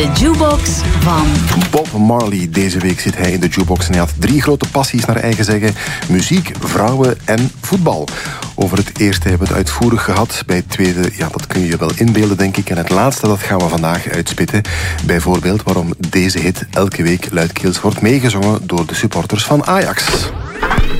De jukebox van Bob Marley. Deze week zit hij in de jukebox en hij had 3 grote passies naar eigen zeggen. Muziek, vrouwen en voetbal. Over het eerste hebben we het uitvoerig gehad. Bij het tweede, ja, dat kun je je wel inbeelden, denk ik. En het laatste, dat gaan we vandaag uitspitten. Bijvoorbeeld waarom deze hit elke week luidkeels wordt meegezongen door de supporters van Ajax.